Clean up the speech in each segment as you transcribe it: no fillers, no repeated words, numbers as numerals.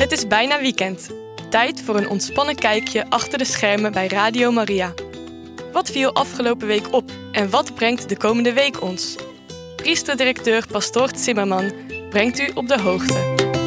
Het is bijna weekend. Tijd voor een ontspannen kijkje achter de schermen bij Radio Maria. Wat viel afgelopen week op en wat brengt de komende week ons? Priesterdirecteur Pastoor Zimmerman brengt u op de hoogte.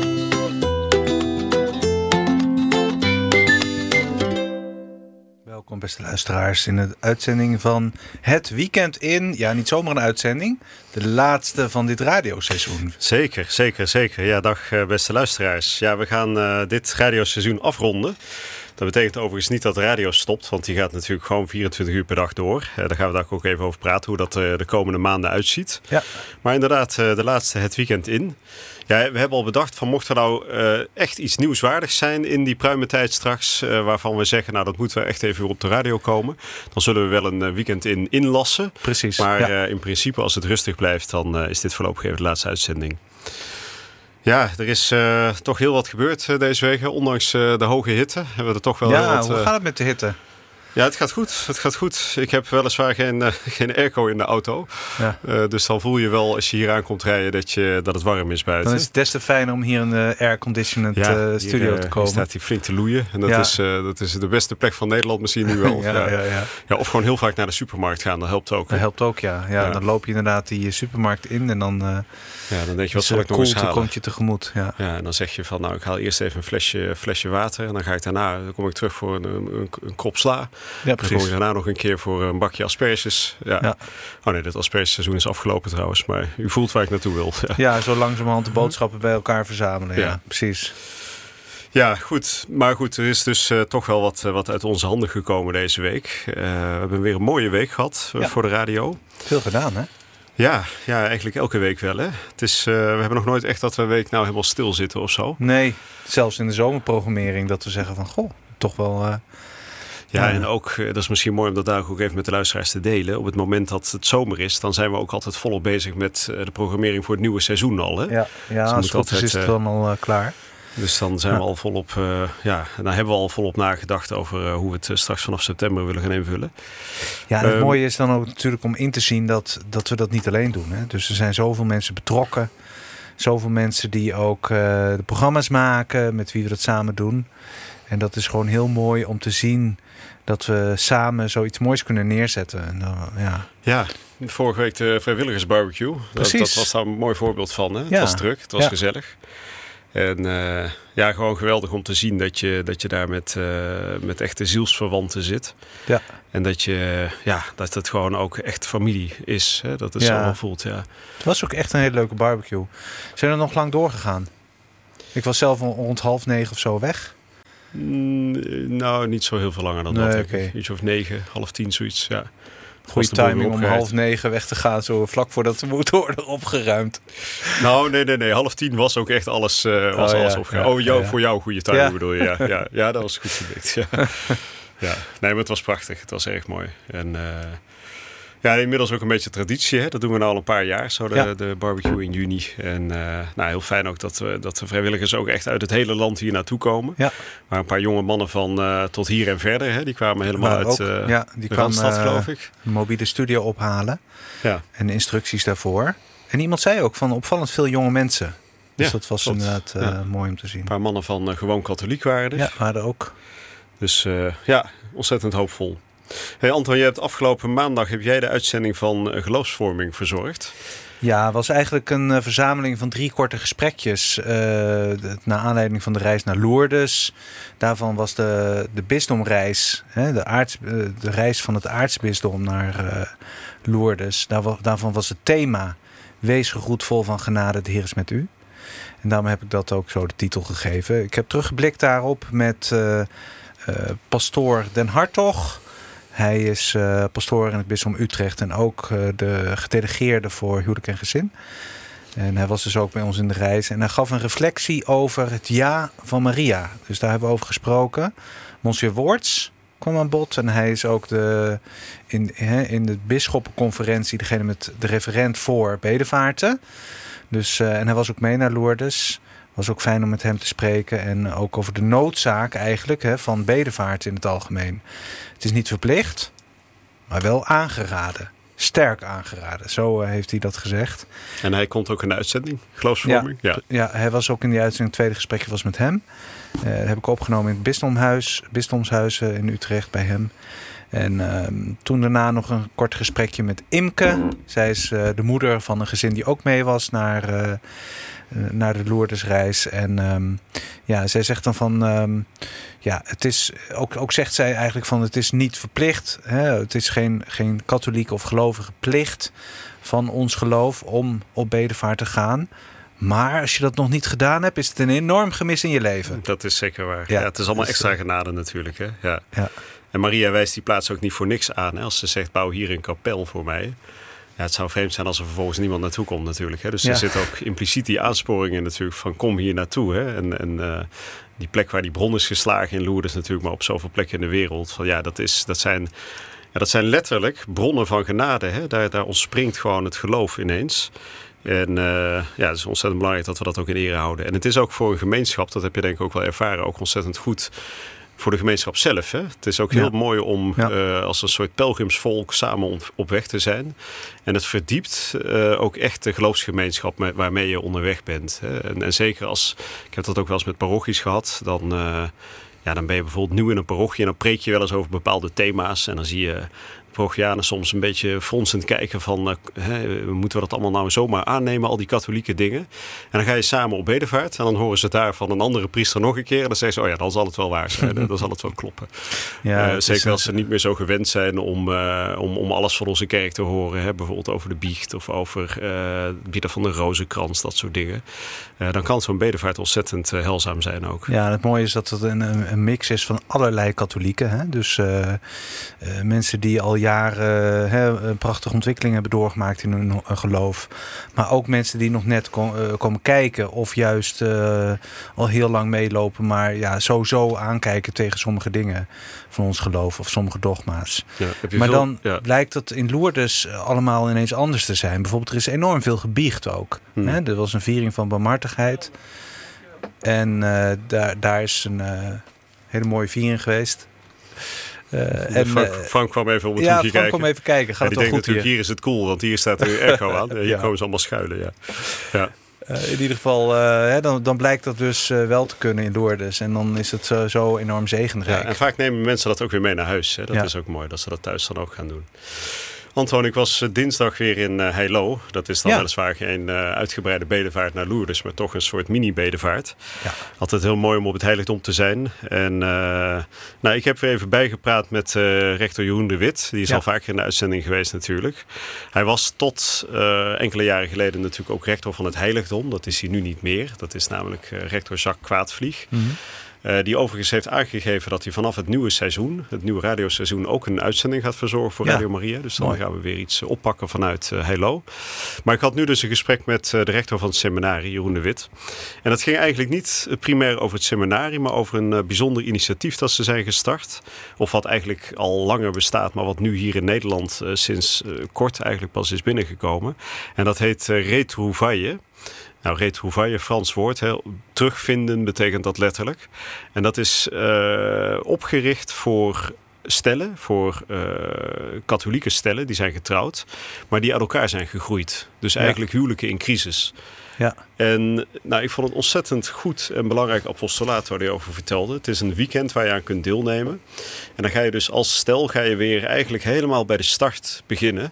Welkom beste luisteraars in de uitzending van Het Weekend in. Ja, niet zomaar een uitzending. De laatste van dit radioseizoen. Zeker. Ja, dag beste luisteraars. Ja, we gaan dit radioseizoen afronden. Dat betekent overigens niet dat de radio stopt, want die gaat natuurlijk gewoon 24 uur per dag door. Daar gaan we daar ook even over praten, hoe dat de komende maanden uitziet. Ja. Maar inderdaad, de laatste Het Weekend in. Ja, we hebben al bedacht van mocht er nou echt iets nieuwswaardigs zijn in die pruimentijd straks, waarvan we zeggen, nou dat moeten we echt even op de radio komen. Dan zullen we wel een weekend in inlassen. Precies. Maar in principe, als het rustig blijft, dan is dit voorlopig even de laatste uitzending. Ja, er is toch heel wat gebeurd deze week. Ondanks de hoge hitte hebben we er toch wel heel wat... hoe gaat het met de hitte? Ja, het gaat goed. Ik heb weliswaar geen airco in de auto. Ja. Dus dan voel je wel als je hier aankomt rijden dat het warm is buiten. Dan is het des te fijn om hier in de air-conditioned studio te komen. Hier staat hij flink te loeien. En dat is de beste plek van Nederland misschien nu wel. Ja, of gewoon heel vaak naar de supermarkt gaan. Dat helpt ook. Dat helpt ook, ja. Dan loop je inderdaad die supermarkt in en dan... dan denk je, wat zal ik nog eens halen? Komt je tegemoet. Ja, en dan zeg je van, nou, ik haal eerst even een flesje water. En dan ga ik daarna, kom ik terug voor een krop sla. Ja, precies. Dan kom ik daarna nog een keer voor een bakje asperges. Ja. Oh nee, dat aspergeseizoen is afgelopen trouwens. Maar u voelt waar ik naartoe wil. Ja, zo langzamerhand de boodschappen bij elkaar verzamelen. Ja, precies. Ja, goed. Maar goed, er is dus toch wel wat uit onze handen gekomen deze week. We hebben weer een mooie week gehad voor de radio. Veel gedaan, hè? Ja, eigenlijk elke week wel. Hè? Het is, we hebben nog nooit echt dat we een week nou helemaal stil zitten of zo. Nee, zelfs in de zomerprogrammering dat we zeggen van, goh, toch wel... en ook, dat is misschien mooi om dat daar ook even met de luisteraars te delen. Op het moment dat het zomer is, dan zijn we ook altijd volop bezig met de programmering voor het nieuwe seizoen al. Hè? Dus als het goed is het dan al klaar. Dus dan zijn we al volop, dan hebben we al volop nagedacht over hoe we het straks vanaf september willen gaan invullen. Ja, en het mooie is dan ook natuurlijk om in te zien dat we dat niet alleen doen. Hè? Dus er zijn zoveel mensen betrokken. Zoveel mensen die ook de programma's maken, met wie we dat samen doen. En dat is gewoon heel mooi om te zien dat we samen zoiets moois kunnen neerzetten. En ja, vorige week de vrijwilligersbarbecue. Dat was daar een mooi voorbeeld van. Hè? Het was druk, het was gezellig. En gewoon geweldig om te zien dat je daar met echte zielsverwanten zit. Ja. En dat het gewoon ook echt familie is. Hè? Dat het zo wel voelt, ja. Het was ook echt een hele leuke barbecue. Zijn er nog lang doorgegaan? Ik was zelf rond 8:30 of zo weg. Nou, niet zo heel veel langer dan dat. Okay. Iets of 9, 8:30, zoiets, ja. Goede timing om 8:30 weg te gaan, zo vlak voordat de moet worden opgeruimd. Nou, nee. 9:30 was ook echt alles opgeruimd. Voor jou goede timing bedoel je. Ja, dat was goed gelukt. Ja. Nee, maar het was prachtig. Het was erg mooi. En inmiddels ook een beetje traditie. Hè? Dat doen we nou al een paar jaar, zo de barbecue in juni. En heel fijn ook dat de vrijwilligers ook echt uit het hele land hier naartoe komen. Ja. Maar een paar jonge mannen van tot hier en verder, hè? Die kwamen helemaal uit de Randstad, geloof ik. Een mobiele studio ophalen. Ja. En instructies daarvoor. En iemand zei ook van opvallend veel jonge mensen. Dus dat was inderdaad mooi om te zien. Een paar mannen van gewoon katholiek waren er. Ja, waren er ook. Dus ontzettend hoopvol. Hey Anton, afgelopen maandag heb jij de uitzending van Geloofsvorming verzorgd. Ja, het was eigenlijk een verzameling van 3 korte gesprekjes. Naar aanleiding van de reis naar Lourdes. Daarvan was de bisdomreis, de reis van het aartsbisdom naar Lourdes. Daarvan was het thema: Wees gegroet vol van genade, de Heer is met u. En daarom heb ik dat ook zo de titel gegeven. Ik heb teruggeblikt daarop met pastoor Den Hartog. Hij is pastoor in het bisdom Utrecht en ook de gedelegeerde voor huwelijk en gezin. En hij was dus ook bij ons in de reis. En hij gaf een reflectie over het ja van Maria. Dus daar hebben we over gesproken. Monsieur Woorts kwam aan bod. En hij is ook in de bisschoppenconferentie degene met de referent voor bedevaarten. Dus, en hij was ook mee naar Lourdes. Was ook fijn om met hem te spreken. En ook over de noodzaak eigenlijk van bedevaart in het algemeen. Het is niet verplicht, maar wel aangeraden. sterk aangeraden. Zo heeft hij dat gezegd. En hij komt ook in de uitzending, geloofsvorming? Ja, hij was ook in die uitzending. Het tweede gesprekje was met hem. Dat heb ik opgenomen in het Bisdomshuis in Utrecht bij hem. En toen daarna nog een kort gesprekje met Imke. Zij is de moeder van een gezin die ook mee was naar de Lourdesreis. En zij zegt dan van... het is ook zegt zij eigenlijk van... het is niet verplicht. Hè? Het is geen katholieke of gelovige plicht van ons geloof om op bedevaart te gaan. Maar als je dat nog niet gedaan hebt... is het een enorm gemis in je leven. Dat is zeker waar. Ja, het is allemaal extra genade natuurlijk. Hè? Ja. En Maria wijst die plaats ook niet voor niks aan. Hè? Als ze zegt, bouw hier een kapel voor mij. Ja, het zou vreemd zijn als er vervolgens niemand naartoe komt natuurlijk. Hè? Dus er zit ook impliciet die aansporing in natuurlijk van kom hier naartoe. Hè? En die plek waar die bron is geslagen in Lourdes natuurlijk, maar op zoveel plekken in de wereld. Van, dat zijn letterlijk bronnen van genade. Hè? Daar ontspringt gewoon het geloof ineens. En het is ontzettend belangrijk dat we dat ook in ere houden. En het is ook voor een gemeenschap, dat heb je denk ik ook wel ervaren, ook ontzettend goed voor de gemeenschap zelf. Hè? Het is ook heel mooi om als een soort pelgrimsvolk samen op weg te zijn. En het verdiept ook echt de geloofsgemeenschap waarmee je onderweg bent. Hè? En zeker ik heb dat ook wel eens met parochies gehad, dan ben je bijvoorbeeld nieuw in een parochie en dan preek je wel eens over bepaalde thema's. En dan zie je parochianen soms een beetje fronsend kijken van... moeten we dat allemaal nou zomaar aannemen, al die katholieke dingen? En dan ga je samen op bedevaart en dan horen ze daar van een andere priester nog een keer. En dan zeggen ze, dan zal het wel waar zijn, dan zal het wel kloppen. Ja, zeker als ze niet meer zo gewend zijn om alles van onze kerk te horen. Hè? Bijvoorbeeld over de biecht of over het bieden van de rozenkrans, dat soort dingen. Dan kan zo'n bedevaart ontzettend heilzaam zijn ook. Ja, en het mooie is dat het een mix is van allerlei katholieken. Hè? Dus mensen die al jaren een prachtige ontwikkeling hebben doorgemaakt in hun geloof. Maar ook mensen die nog net komen kijken of juist al heel lang meelopen, maar sowieso aankijken tegen sommige dingen van ons geloof of sommige dogma's. Ja, maar dan blijkt het in Lourdes allemaal ineens anders te zijn. Bijvoorbeeld er is enorm veel gebiecht ook. Hè? Er was een viering van barmhartigheid. En daar is een hele mooie viering geweest. Frank kwam even om het hoekje kijken. Frank kwam even kijken. Gaat het wel goed natuurlijk, hier is het cool, want hier staat er echo aan. Hier komen ze allemaal schuilen, ja. In ieder geval, dan blijkt dat dus wel te kunnen in Lourdes. En dan is het zo enorm zegenrijk. Ja, en vaak nemen mensen dat ook weer mee naar huis. Hè? Dat is ook mooi, dat ze dat thuis dan ook gaan doen. Anton, ik was dinsdag weer in Heilo. Dat is dan weliswaar geen uitgebreide bedevaart naar Lourdes, maar toch een soort mini-bedevaart. Ja. Altijd heel mooi om op het heiligdom te zijn. En ik heb weer even bijgepraat met rector Jeroen de Wit. Die is al vaker in de uitzending geweest natuurlijk. Hij was tot enkele jaren geleden natuurlijk ook rector van het heiligdom. Dat is hij nu niet meer. Dat is namelijk rector Jacques Kwaadvlieg. Mm-hmm. Die overigens heeft aangegeven dat hij vanaf het nieuwe seizoen, het nieuwe radioseizoen, ook een uitzending gaat verzorgen voor Radio Maria. Dus dan gaan we weer iets oppakken vanuit Heilo. Maar ik had nu dus een gesprek met de rector van het seminarie, Jeroen de Wit. En dat ging eigenlijk niet primair over het seminarie, maar over een bijzonder initiatief dat ze zijn gestart. Of wat eigenlijk al langer bestaat, maar wat nu hier in Nederland sinds kort eigenlijk pas is binnengekomen. En dat heet Retrouvaille. Nou, retrouvaille, Frans woord. Terugvinden betekent dat letterlijk. En dat is opgericht voor stellen, voor katholieke stellen die zijn getrouwd, maar die uit elkaar zijn gegroeid. Dus eigenlijk huwelijken in crisis. Ja. En ik vond het ontzettend goed en belangrijk apostolaat waar hij over vertelde. Het is een weekend waar je aan kunt deelnemen. En dan ga je dus als stel weer eigenlijk helemaal bij de start beginnen.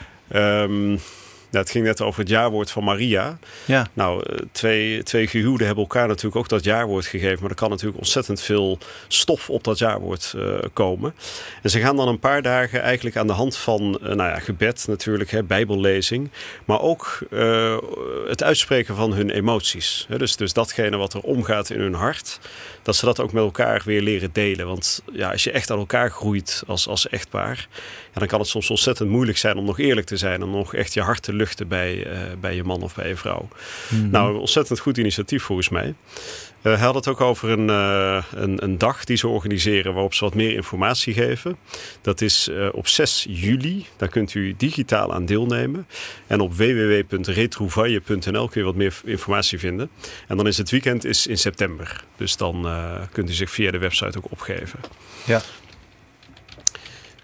Het ging net over het jaarwoord van Maria. Ja. Twee gehuwden hebben elkaar natuurlijk ook dat jaarwoord gegeven. Maar er kan natuurlijk ontzettend veel stof op dat jaarwoord komen. En ze gaan dan een paar dagen eigenlijk aan de hand van gebed natuurlijk, bijbellezing. Maar ook het uitspreken van hun emoties. Dus datgene wat er omgaat in hun hart. Dat ze dat ook met elkaar weer leren delen. Want als je echt aan elkaar groeit als echtpaar, dan kan het soms ontzettend moeilijk zijn om nog eerlijk te zijn. En nog echt je hart te luchten bij je man of bij je vrouw. Mm-hmm. Een ontzettend goed initiatief volgens mij. Hij had het ook over een dag die ze organiseren waarop ze wat meer informatie geven. Dat is op 6 juli. Daar kunt u digitaal aan deelnemen. En op www.retrouvaille.nl kun je wat meer informatie vinden. En dan is het weekend in september. Dus dan kunt u zich via de website ook opgeven. Ja.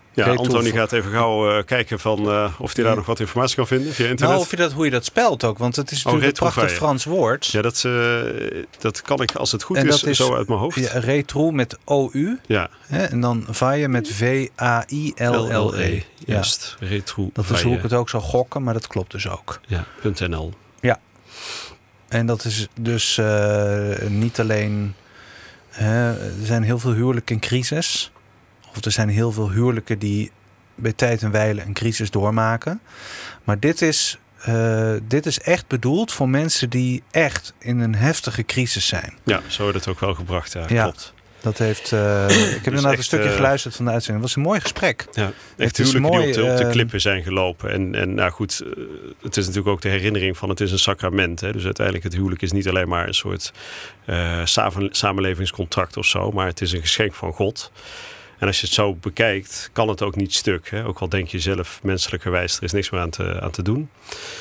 Ja, Antoni gaat even gauw kijken van of hij daar nog wat informatie kan vinden via internet. Nou, hoe je dat spelt ook. Want het is natuurlijk een prachtig Frans woord. Ja, dat kan ik als het goed is zo uit mijn hoofd. Ja, retro met O-U. Ja. En dan vaille met V-A-I-L-L-E. Juist, retro. Dat is hoe ik het ook zou gokken, maar dat klopt dus ook. Ja, .nl. Ja. En dat is dus niet alleen... er zijn heel veel huwelijken in crisis. Of er zijn heel veel huwelijken die bij tijd en wijle een crisis doormaken. Maar dit is echt bedoeld voor mensen die echt in een heftige crisis zijn. Ja, zo wordt het ook wel gebracht. Ja, klopt. Dat heeft... ik heb inderdaad een stukje geluisterd van de uitzending. Het was een mooi gesprek. Ja, echt huwelijken die op de klippen zijn gelopen. En nou goed, het is natuurlijk ook de herinnering van het is een sacrament. Hè? Dus uiteindelijk het huwelijk is niet alleen maar een soort samenlevingscontract of zo. Maar het is een geschenk van God. En als je het zo bekijkt, kan het ook niet stuk. Hè? Ook al denk je zelf menselijkerwijs, er is niks meer aan te doen.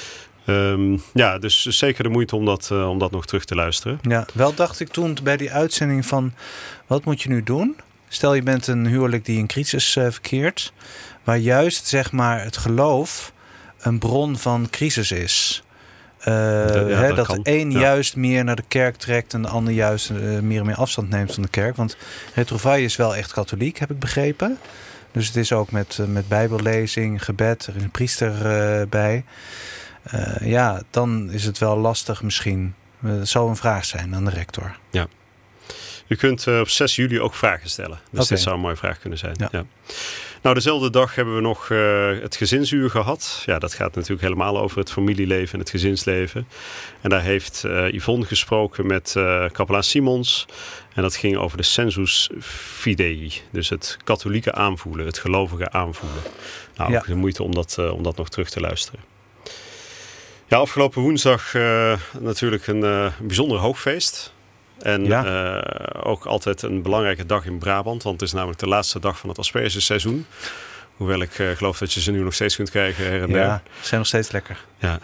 Dus zeker de moeite om dat nog terug te luisteren. Ja, wel dacht ik toen bij die uitzending van... wat moet je nu doen? Stel je bent een huwelijk die in crisis verkeert... waar juist zeg maar het geloof een bron van crisis is... dat de een juist meer naar de kerk trekt... en de ander juist meer en meer afstand neemt van de kerk. Want Retrouvaille is wel echt katholiek, heb ik begrepen. Dus het is ook met bijbellezing, gebed, er is een priester bij. Dan is het wel lastig misschien. Het zou een vraag zijn aan de rector. Ja. U kunt op 6 juli ook vragen stellen. Dus dit zou een mooie vraag kunnen zijn. Ja. Nou, dezelfde dag hebben we nog het gezinsuur gehad. Ja, dat gaat natuurlijk helemaal over het familieleven en het gezinsleven. En daar heeft Yvonne gesproken met kapelaan Simons. En dat ging over de sensus fidei. Dus het katholieke aanvoelen, het gelovige aanvoelen. Nou, ook de moeite om dat nog terug te luisteren. Ja, afgelopen woensdag natuurlijk een bijzonder hoogfeest. En ook altijd een belangrijke dag in Brabant. Want het is namelijk de laatste dag van het aspergeseizoen. Hoewel ik geloof dat je ze nu nog steeds kunt krijgen her en der. Ja, ze zijn nog steeds lekker. Ja.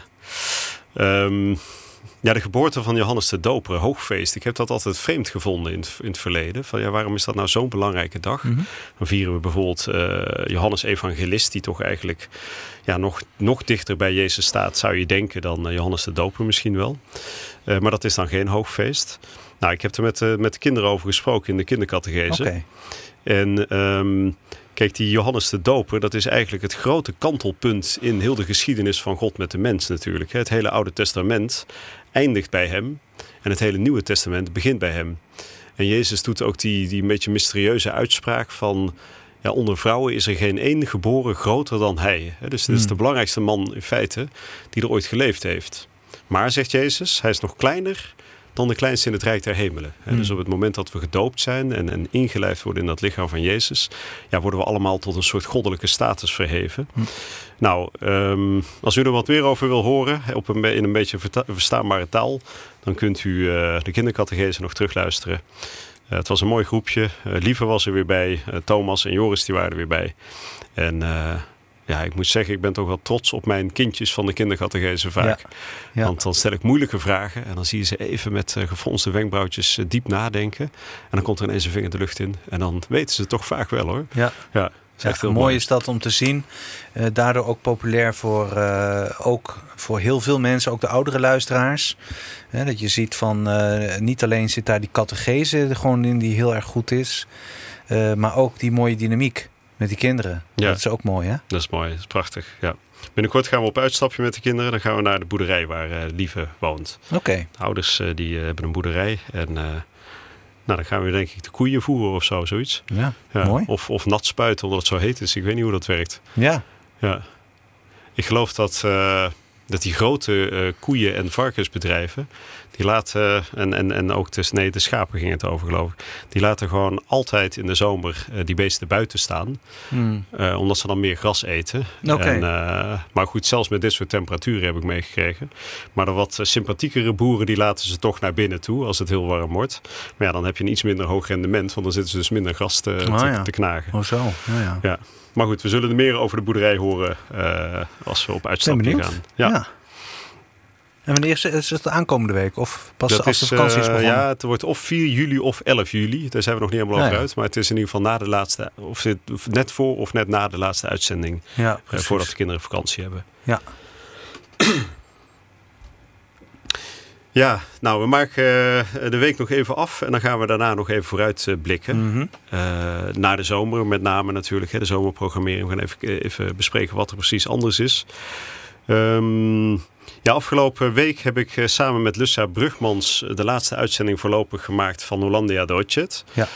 De geboorte van Johannes de Doper, hoogfeest. Ik heb dat altijd vreemd gevonden in het verleden. Van, waarom is dat nou zo'n belangrijke dag? Mm-hmm. Dan vieren we bijvoorbeeld Johannes Evangelist... die toch eigenlijk nog dichter bij Jezus staat... zou je denken dan Johannes de Doper misschien wel. Maar dat is dan geen hoogfeest. Nou, ik heb er met de kinderen over gesproken in de kindercatechese. Okay. En kijk, die Johannes de Doper, dat is eigenlijk het grote kantelpunt in heel de geschiedenis van God met de mens natuurlijk. Het hele Oude Testament eindigt bij hem en het hele Nieuwe Testament begint bij hem. En Jezus doet ook die een beetje mysterieuze uitspraak van... Ja, onder vrouwen is er geen één geboren groter dan hij. Dus het is de belangrijkste man in feite die er ooit geleefd heeft. Maar, zegt Jezus, hij is nog kleiner dan de kleinste in het Rijk der Hemelen. Dus op het moment dat we gedoopt zijn en ingelijfd worden in dat lichaam van Jezus... worden we allemaal tot een soort goddelijke status verheven. Nou, als u er wat meer over wil horen, in een beetje verstaanbare taal... dan kunt u de kindercatechese nog terugluisteren. Het was een mooi groepje. Lieve was er weer bij. Thomas en Joris die waren er weer bij. En... ik moet zeggen, ik ben toch wel trots op mijn kindjes van de kindercatechese vaak. Ja. Want dan stel ik moeilijke vragen en dan zie je ze even met gefronste wenkbrauwtjes diep nadenken. En dan komt er ineens een vinger de lucht in. En dan weten ze het toch vaak wel hoor. Ja. Is echt heel mooi is dat om te zien. Daardoor ook populair voor heel veel mensen, ook de oudere luisteraars. Dat je ziet van niet alleen zit daar die catechese gewoon in die heel erg goed is. Maar ook die mooie dynamiek. Met die kinderen. Ja. Dat is ook mooi, hè? Dat is mooi, dat is prachtig, ja. Binnenkort gaan we op uitstapje met de kinderen. Dan gaan we naar de boerderij waar Lieve woont. Oké. De ouders die hebben een boerderij. En dan gaan we denk ik de koeien voeren of zoiets. Ja, mooi. Of nat spuiten, omdat het zo heet is. Ik weet niet hoe dat werkt. Ja. Ik geloof dat die grote koeien- en varkensbedrijven... die laten, en ook de schapen ging het over geloof ik... die laten gewoon altijd in de zomer die beesten buiten staan. Omdat ze dan meer gras eten. Okay. Maar goed, zelfs met dit soort temperaturen heb ik meegekregen. Maar de wat sympathiekere boeren die laten ze toch naar binnen toe... als het heel warm wordt. Maar dan heb je een iets minder hoog rendement... want dan zitten ze dus minder gras te knagen. Oh zo, ja. Maar goed, we zullen er meer over de boerderij horen... als we op uitstapje gaan. Ja. En wanneer is het aankomende week? Of pas als de vakantie is begonnen? Ja, het wordt of 4 juli of 11 juli. Daar zijn we nog niet helemaal over uit. Maar het is in ieder geval na de laatste, of net voor of net na de laatste uitzending. Ja, voordat de kinderen vakantie hebben. Ja. Ja, nou, we maken de week nog even af. En dan gaan we daarna nog even vooruit blikken. Mm-hmm. Naar de zomer, met name natuurlijk. De zomerprogrammering. We gaan even bespreken wat er precies anders is. Afgelopen week heb ik samen met Lucia Brugmans de laatste uitzending voorlopig gemaakt van Hollandia Deutschland. Ja.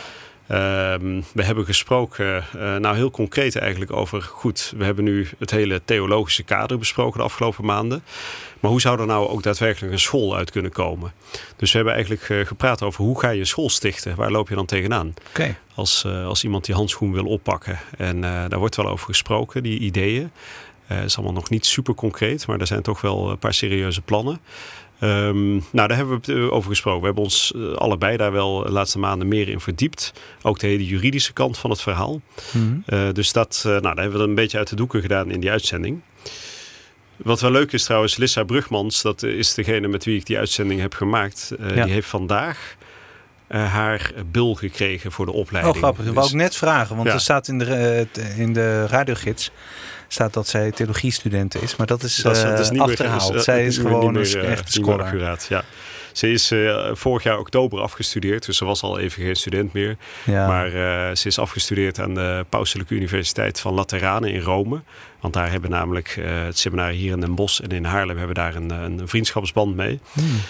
We hebben gesproken, heel concreet eigenlijk over, we hebben nu het hele theologische kader besproken de afgelopen maanden. Maar hoe zou er nou ook daadwerkelijk een school uit kunnen komen? Dus we hebben eigenlijk gepraat over hoe ga je een school stichten? Waar loop je dan tegenaan? Okay. Als iemand die handschoen wil oppakken. En daar wordt wel over gesproken, die ideeën. Het is allemaal nog niet super concreet, maar er zijn toch wel een paar serieuze plannen. Daar hebben we het over gesproken. We hebben ons allebei daar wel de laatste maanden meer in verdiept. Ook de hele juridische kant van het verhaal. Mm-hmm. Dus daar hebben we een beetje uit de doeken gedaan in die uitzending. Wat wel leuk is trouwens, Lissa Brugmans, dat is degene met wie ik die uitzending heb gemaakt. Die heeft vandaag haar bil gekregen voor de opleiding. Oh, grappig. Dat wou ik net vragen, want er staat in de radiogids staat dat zij theologiestudenten is, maar dat is niet achterhaald. Zij is gewoon een echt scholar. Ja. Ze is vorig jaar oktober afgestudeerd, dus ze was al even geen student meer. Ja. Maar ze is afgestudeerd aan de Pauselijke Universiteit van Lateranen in Rome. Want daar hebben namelijk het seminar hier in Den Bosch en in Haarlem hebben daar een vriendschapsband mee.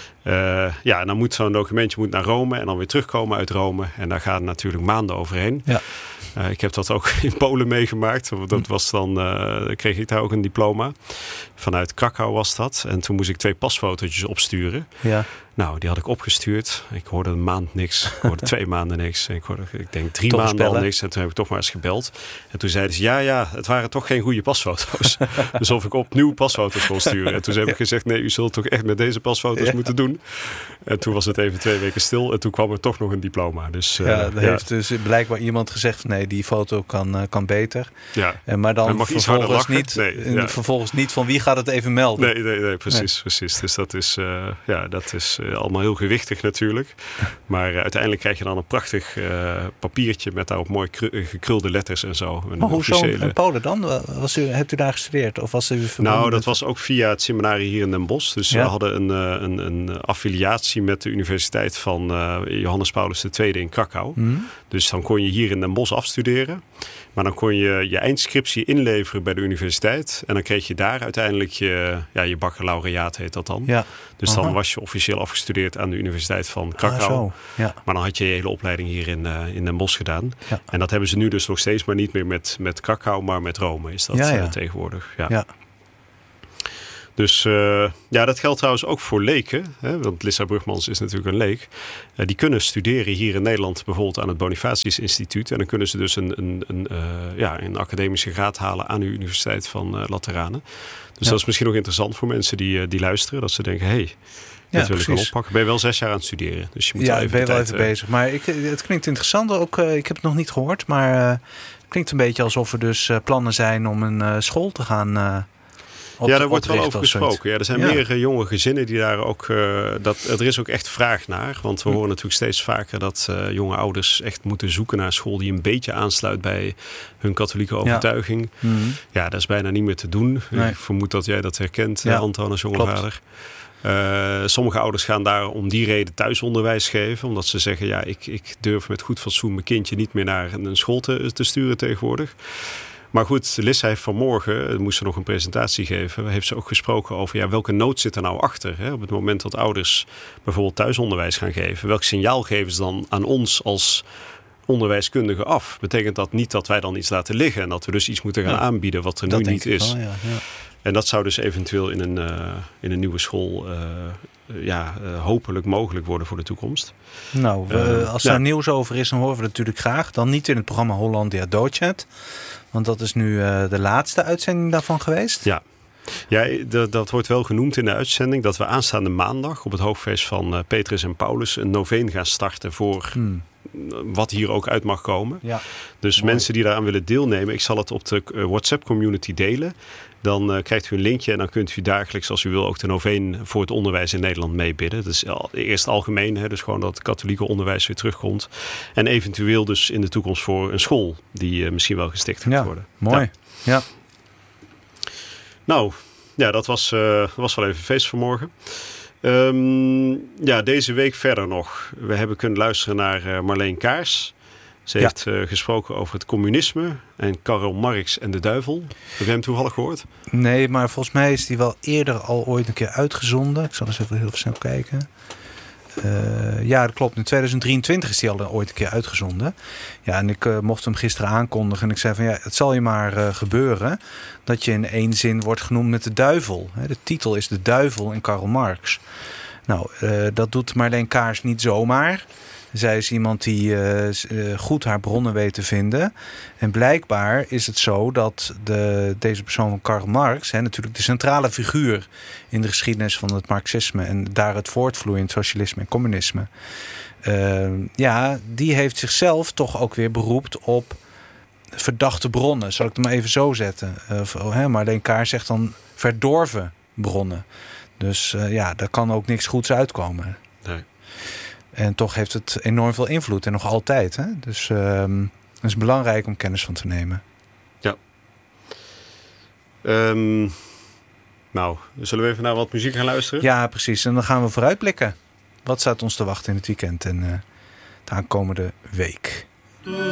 En dan moet zo'n documentje naar Rome en dan weer terugkomen uit Rome. En daar gaan natuurlijk maanden overheen. Ja. Ik heb dat ook in Polen meegemaakt. Dat was dan kreeg ik daar ook een diploma. Vanuit Krakau was dat. En toen moest ik 2 pasfotootjes opsturen. Ja. Nou, die had ik opgestuurd. Ik hoorde een maand niks. Ik hoorde 2 maanden niks. Ik denk 3 toch maanden al niks. En toen heb ik toch maar eens gebeld. En toen zeiden ze, ja, het waren toch geen goede pasfoto's. Dus of ik opnieuw pasfoto's kon sturen. En toen heb ik gezegd, nee, u zult toch echt met deze pasfoto's moeten doen. En toen was het even 2 weken stil. En toen kwam er toch nog een diploma. Dus, heeft dus blijkbaar iemand gezegd, nee, die foto kan beter. Ja. Maar dan vervolgens niet van wie gaat het even melden. Nee, precies. Dus dat is allemaal heel gewichtig natuurlijk. Maar uiteindelijk krijg je dan een prachtig papiertje met daarop mooi gekrulde letters en zo. Maar hoezo in Polen dan? Hebt u daar gestudeerd? Of was u dat was ook via het seminarie hier in Den Bosch. Dus we hadden een affiliatie met de Universiteit van Johannes Paulus II in Krakau. Dus dan kon je hier in Den Bosch afstuderen. Maar dan kon je je eindscriptie inleveren bij de universiteit. En dan kreeg je daar uiteindelijk je baccalaureaat, heet dat dan. Ja. Dus dan was je officieel afgestudeerd aan de Universiteit van Krakau. Ja. Maar dan had je hele opleiding hier in Den Bosch gedaan. Ja. En dat hebben ze nu dus nog steeds, maar niet meer met Krakau, maar met Rome is dat tegenwoordig. Ja. Dus dat geldt trouwens ook voor leken. Hè, want Lissa Brugmans is natuurlijk een leek. Die kunnen studeren hier in Nederland bijvoorbeeld aan het Bonifatius Instituut. En dan kunnen ze dus een academische graad halen aan de Universiteit van Lateranen. Dus dat is misschien nog interessant voor mensen die luisteren. Dat ze denken, dat wil ik wel oppakken. Ben je wel 6 jaar aan het studeren. Dus je moet ik ben wel even bezig. Maar het klinkt interessant. Ook, ik heb het nog niet gehoord. Maar het klinkt een beetje alsof er dus plannen zijn om een school te gaan... daar wordt wel over gesproken. Ja, er zijn meer jonge gezinnen die daar ook... er is ook echt vraag naar. Want we horen natuurlijk steeds vaker dat jonge ouders echt moeten zoeken naar een school die een beetje aansluit bij hun katholieke overtuiging. Ja, dat is bijna niet meer te doen. Nee. Ik vermoed dat jij dat herkent, Anton, als jonge vader. Sommige ouders gaan daar om die reden thuisonderwijs geven. Omdat ze zeggen, ik durf met goed fatsoen mijn kindje niet meer naar een school te sturen tegenwoordig. Maar goed, Lissa heeft vanmorgen, moest ze nog een presentatie geven, heeft ze ook gesproken over welke nood zit er nou achter. Hè? Op het moment dat ouders bijvoorbeeld thuisonderwijs gaan geven, welk signaal geven ze dan aan ons als onderwijskundigen af? Betekent dat niet dat wij dan iets laten liggen en dat we dus iets moeten gaan aanbieden wat er nu niet is? Wel, En dat zou dus eventueel in een nieuwe school hopelijk mogelijk worden voor de toekomst. Nou, als daar nieuws over is, dan horen we het natuurlijk graag. Dan niet in het programma Hollandia Deutschland. Want dat is nu de laatste uitzending daarvan geweest. Ja, dat wordt wel genoemd in de uitzending. Dat we aanstaande maandag op het hoogfeest van Petrus en Paulus een noveen gaan starten voor wat hier ook uit mag komen. Ja. Dus Mooi. mensen die daaraan willen deelnemen, ik zal het op de WhatsApp community delen. Dan krijgt u een linkje en dan kunt u dagelijks, als u wil, ook de noveen voor het onderwijs in Nederland meebidden. Dat is eerst algemeen, dus gewoon dat het katholieke onderwijs weer terugkomt. En eventueel dus in de toekomst voor een school die misschien wel gesticht gaat worden. Mooi. Ja. Nou, ja, dat was wel even feest vanmorgen. Deze week verder nog. We hebben kunnen luisteren naar Marleen Kaars. Ze heeft gesproken over het communisme en Karl Marx en de duivel. Heb je hem toevallig gehoord? Nee, maar volgens mij is die wel eerder al ooit een keer uitgezonden. Ik zal eens even heel snel kijken. Ja, dat klopt. In 2023 is die al ooit een keer uitgezonden. Ja, en ik mocht hem gisteren aankondigen. En ik zei van ja, het zal je maar gebeuren dat je in één zin wordt genoemd met de duivel. De titel is De Duivel in Karl Marx. Nou, dat doet Marleen Kaars niet zomaar. Zij is iemand die goed haar bronnen weet te vinden. En blijkbaar is het zo dat deze persoon van Karl Marx, natuurlijk de centrale figuur in de geschiedenis van het marxisme en daar het voortvloeiend socialisme en communisme. Die heeft zichzelf toch ook weer beroept op verdachte bronnen. Zal ik het maar even zo zetten. Marleen Kaars zegt dan verdorven bronnen. Dus daar kan ook niks goeds uitkomen. Nee. En toch heeft het enorm veel invloed en nog altijd. Hè? Dus het is belangrijk om kennis van te nemen. Ja. Zullen we even naar wat muziek gaan luisteren? Ja, precies. En dan gaan we vooruitblikken. Wat staat ons te wachten in het weekend en de aankomende week?